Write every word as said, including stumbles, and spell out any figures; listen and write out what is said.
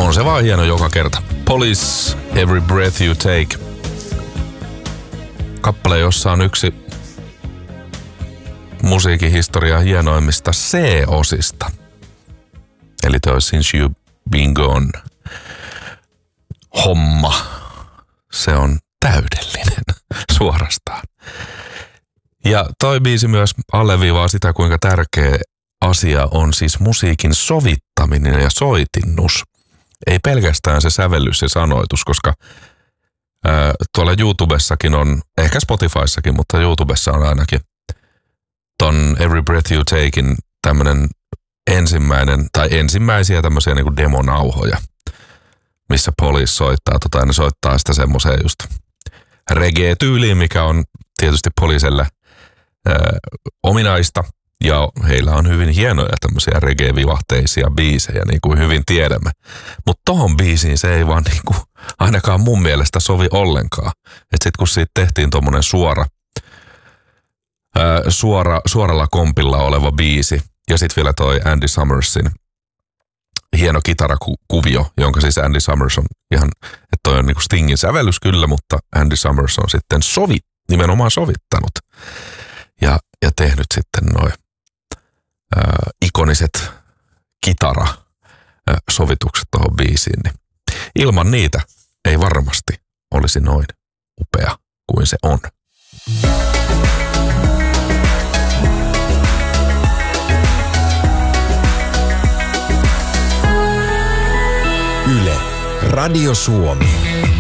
on se vaan hieno joka kerta. Police, Every Breath You Take. Kappale, jossa on yksi musiikin historian hienoimmista C-osista. Eli toi Since You've Been Gone homma. Se on täydellinen suorastaan. Ja toi biisi myös alleviivaa sitä, kuinka tärkeä asia on siis musiikin sovittaminen ja soitinnus. Ei pelkästään se sävellys ja sanoitus, koska ää, tuolla YouTubessakin on, ehkä Spotifyssakin, mutta YouTubessa on ainakin ton Every Breath You Takein tämmönen ensimmäinen, tai ensimmäisiä tämmöisiä niinku demonauhoja, missä Police soittaa, tota, ne soittaa sitä semmoiseen just reggae-tyyliin, mikä on tietysti Policelle ää, ominaista, ja heillä on hyvin hienoja tämmöisiä reggae-vivahteisia biisejä, niin kuin hyvin tiedämme. Mutta tohon biisiin se ei vaan niin kuin, ainakaan mun mielestä sovi ollenkaan. Että sit kun siitä tehtiin tommonen suora, ää, suora, suoralla kompilla oleva biisi, ja sit vielä toi Andy Summersin hieno kitarakuvio, jonka siis Andy Summers on ihan, että toi on niinku Stingin sävellys kyllä, mutta Andy Summers on sitten sovi, nimenomaan sovittanut ja, ja tehnyt sitten noin ää, ikoniset kitarasovitukset tuohon biisiin. Niin ilman niitä ei varmasti olisi noin upea kuin se on. Yle, Radio Suomi.